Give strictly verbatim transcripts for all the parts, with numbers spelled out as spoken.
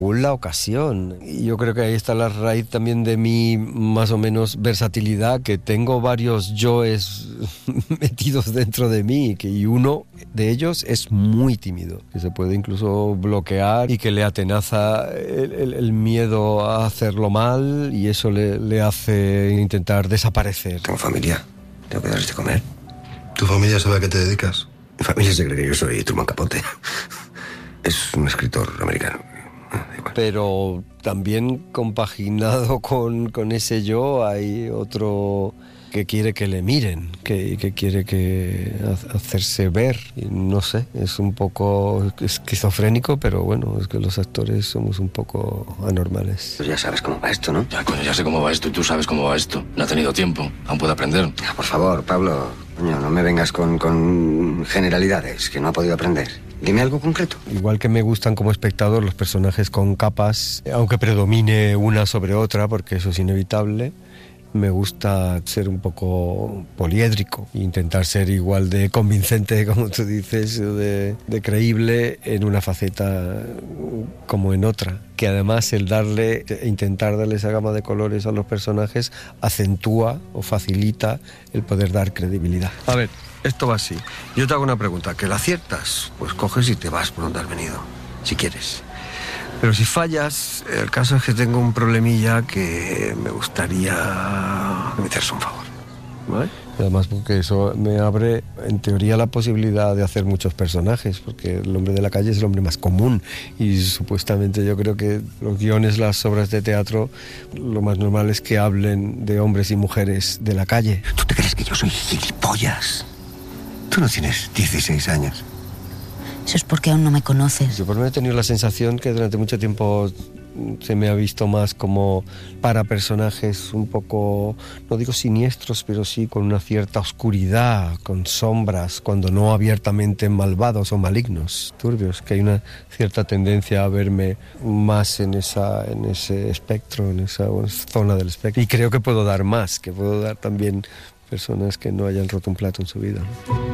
Según la ocasión. Y yo creo que ahí está la raíz también de mi más o menos versatilidad, que tengo varios yoes metidos dentro de mí, que, y uno de ellos es muy tímido, que se puede incluso bloquear y que le atenaza el, el, el miedo a hacerlo mal, y eso le, le hace intentar desaparecer. Tengo familia, tengo que darles de comer. ¿Tu familia sabe a qué te dedicas? Mi familia se cree que yo soy Truman Capote. Es un escritor americano. Pero también compaginado con, con ese yo hay otro que quiere que le miren, que, que quiere que hacerse ver. Y no sé, es un poco esquizofrénico, pero bueno, es que los actores somos un poco anormales. Pues ya sabes cómo va esto, ¿no? Ya, coño, ya sé cómo va esto y tú sabes cómo va esto. No ha tenido tiempo, aún puede aprender. Ah, por favor, Pablo, coño, no me vengas con, con generalidades, que no ha podido aprender. Dime algo concreto. Igual que me gustan como espectador los personajes con capas, aunque predomine una sobre otra, porque eso es inevitable, me gusta ser un poco poliédrico e intentar ser igual de convincente, como tú dices, de, de creíble en una faceta como en otra. Que además el darle, intentar darle esa gama de colores a los personajes acentúa o facilita el poder dar credibilidad. A ver, esto va así. Yo te hago una pregunta, que la aciertas, pues coges y te vas por donde has venido, si quieres. Pero si fallas, el caso es que tengo un problemilla que me gustaría que me hicieras un favor, ¿vale? Además porque eso me abre, en teoría, la posibilidad de hacer muchos personajes, porque el hombre de la calle es el hombre más común y supuestamente yo creo que los guiones, las obras de teatro, lo más normal es que hablen de hombres y mujeres de la calle. ¿Tú te crees que yo soy gilipollas? Tú no tienes dieciséis años. Eso es porque aún no me conoces. Yo por mí he tenido la sensación que durante mucho tiempo se me ha visto más como para personajes un poco, no digo siniestros, pero sí con una cierta oscuridad, con sombras, cuando no abiertamente malvados o malignos, turbios, que hay una cierta tendencia a verme más en, esa, en ese espectro, en esa zona del espectro. Y creo que puedo dar más, que puedo dar también personas que no hayan roto un plato en su vida.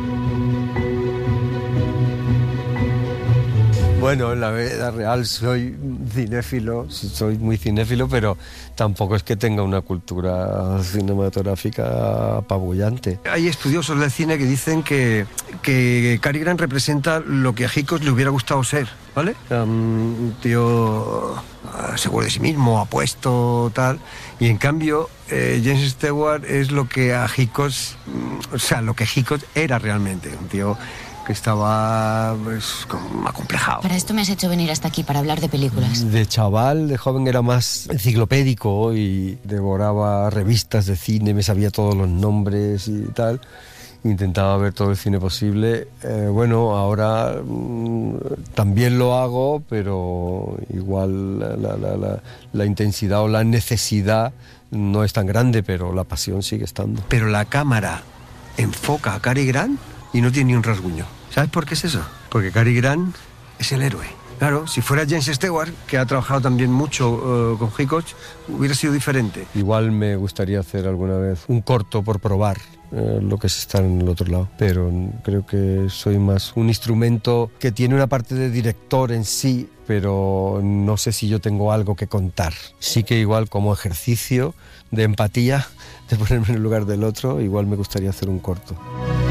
Bueno, en la vida real soy cinéfilo, soy muy cinéfilo, pero tampoco es que tenga una cultura cinematográfica apabullante. Hay estudiosos del cine que dicen que, que Cary Grant representa lo que a Hitchcock le hubiera gustado ser, ¿vale? Un tío seguro de sí mismo, apuesto, tal. Y en cambio, eh, James Stewart es lo que a Hitchcock, o sea, lo que Hitchcock era realmente, un tío que estaba pues, como acomplejado. Para esto me has hecho venir hasta aquí, para hablar de películas. De chaval, de joven era más enciclopédico y devoraba revistas de cine, me sabía todos los nombres y tal. Intentaba ver todo el cine posible. Eh, bueno, ahora mmm, también lo hago, pero igual la, la, la, la, la intensidad o la necesidad no es tan grande, pero la pasión sigue estando. Pero la cámara enfoca a Cary Grant y no tiene ni un rasguño. ¿Sabes por qué es eso? Porque Cary Grant es el héroe. Claro, si fuera James Stewart, que ha trabajado también mucho uh, con Hitchcock, hubiera sido diferente. Igual me gustaría hacer alguna vez un corto por probar uh, lo que es estar en el otro lado. Pero creo que soy más un instrumento que tiene una parte de director en sí, pero no sé si yo tengo algo que contar. Sí que igual como ejercicio de empatía, de ponerme en el lugar del otro, igual me gustaría hacer un corto.